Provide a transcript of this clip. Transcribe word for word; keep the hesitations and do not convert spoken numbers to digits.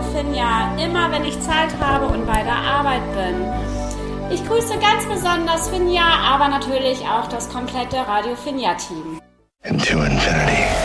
Radio Finja, immer wenn ich Zeit habe und bei der Arbeit bin. Ich grüße ganz besonders Finja, aber natürlich auch das komplette Radio Finja-Team. Into infinity.